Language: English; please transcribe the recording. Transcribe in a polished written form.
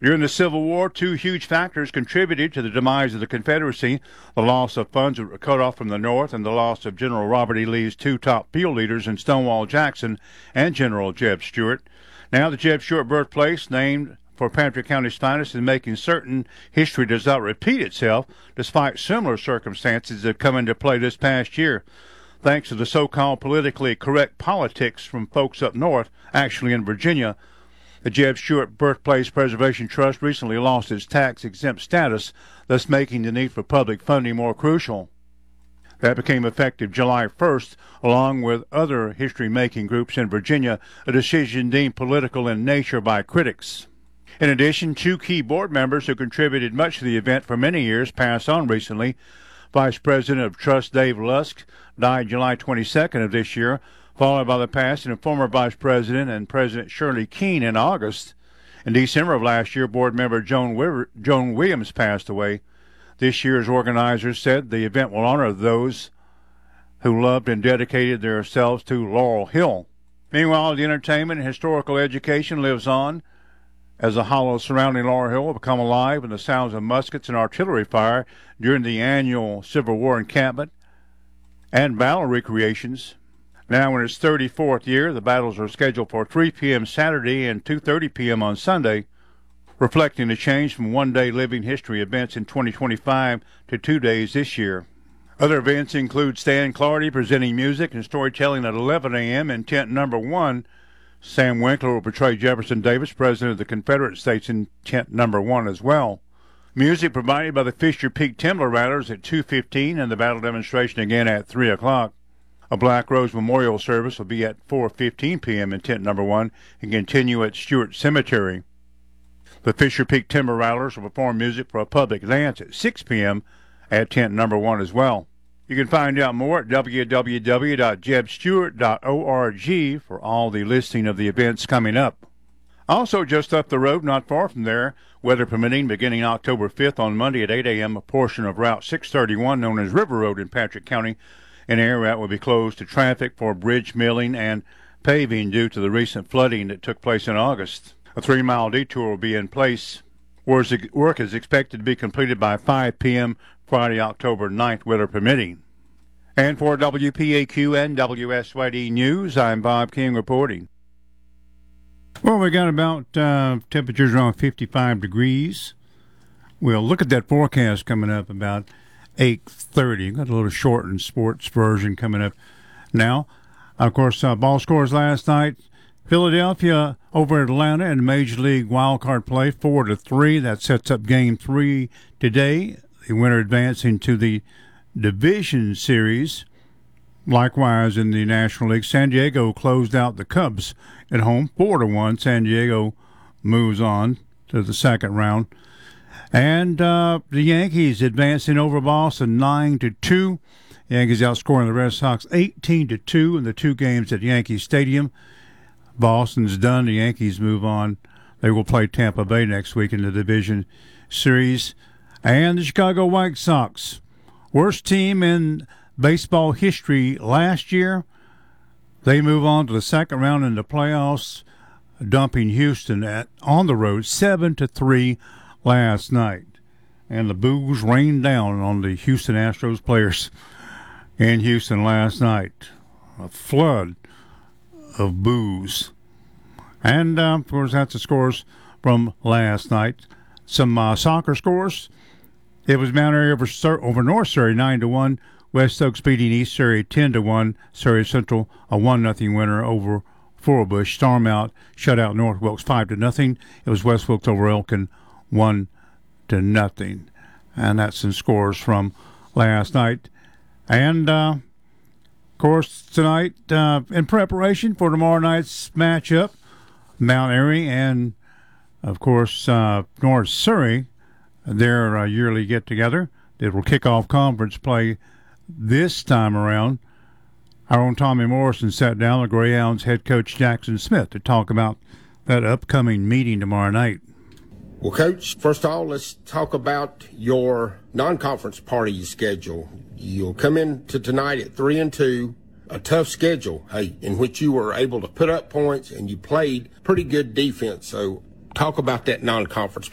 During the Civil War, two huge factors contributed to the demise of the Confederacy: the loss of funds that were cut off from the North and the loss of General Robert E. Lee's two top field leaders in Stonewall Jackson and General Jeb Stuart. Now the Jeb Stuart birthplace, named for Patrick County's finest, is making certain history does not repeat itself, despite similar circumstances that have come into play this past year. Thanks to the so-called politically correct politics from folks up north, actually in Virginia, the Jeb Stuart Birthplace Preservation Trust recently lost its tax-exempt status, thus making the need for public funding more crucial. That became effective July 1st, along with other history-making groups in Virginia, a decision deemed political in nature by critics. In addition, two key board members who contributed much to the event for many years passed on recently. Vice President of Trust Dave Lusk died July 22nd of this year, followed by the passing of former Vice President and President Shirley Keene in August. In December of last year, board member Joan Williams passed away. This year's organizers said the event will honor those who loved and dedicated themselves to Laurel Hill. Meanwhile, the entertainment and historical education lives on as the hollows surrounding Laurel Hill will become alive with the sounds of muskets and artillery fire during the annual Civil War encampment and battle recreations. Now in its 34th year, the battles are scheduled for 3 p.m. Saturday and 2:30 p.m. on Sunday, reflecting a change from one-day living history events in 2025 to 2 days this year. Other events include Stan Clardy presenting music and storytelling at 11 a.m. in tent number 1. Sam Winkler will portray Jefferson Davis, President of the Confederate States, in tent number 1 as well. Music provided by the Fisher Peak Timber Rattlers at 2:15 and the battle demonstration again at 3 o'clock. A Black Rose Memorial Service will be at 4:15 p.m. in tent number 1 and continue at Stewart Cemetery. The Fisher Peak Timber Rattlers will perform music for a public dance at 6 p.m. at tent number 1 as well. You can find out more at www.jebstuart.org for all the listing of the events coming up. Also just up the road, not far from there, weather permitting, beginning October 5th on Monday at 8 a.m., a portion of Route 631 known as River Road in Patrick County, an area will be closed to traffic for bridge milling and paving due to the recent flooding that took place in August. A 3-mile detour will be in place. Work is expected to be completed by 5 p.m. Friday, October 9th, weather permitting. And for WPAQ and WSYD News, I'm Bob King reporting. Well, we got about temperatures around 55 degrees. We'll look at that forecast coming up about 8:30. Got a little shortened sports version coming up now. Of course, ball scores last night. Philadelphia over Atlanta in Major League wildcard play, 4-3. That sets up Game 3 today. The winner advancing to the Division Series. Likewise, in the National League, San Diego closed out the Cubs at home, 4-1. San Diego moves on to the second round. And the Yankees advancing over Boston 9-2. Yankees outscoring the Red Sox 18-2 in the two games at Yankee Stadium. Boston's done. The Yankees move on. They will play Tampa Bay next week in the Division Series. And the Chicago White Sox, worst team in baseball history last year. They move on to the second round in the playoffs, dumping Houston on the road 7-3 last night. And the boos rained down on the Houston Astros players in Houston last night. A flood of boos. And, of course, that's the scores from last night. Some soccer scores. It was Mount Airy over North Surrey 9-1. West Oaks beating East Surrey 10-1. Surrey Central a 1-0 winner over Forbush. Starmount shut out North Wilkes 5-0. It was West Wilkes over Elkin 1-0. And that's some scores from last night. And, of course, tonight, in preparation for tomorrow night's matchup, Mount Airy and, of course, North Surrey, their yearly get-together that will kick off conference play this time around. Our own Tommy Morrison sat down with Greyhounds head coach Jackson Smith to talk about that upcoming meeting tomorrow night. Well, Coach, first of all, let's talk about your non-conference party schedule. You'll come in to tonight at 3-2, a tough schedule, in which you were able to put up points and you played pretty good defense. So talk about that non-conference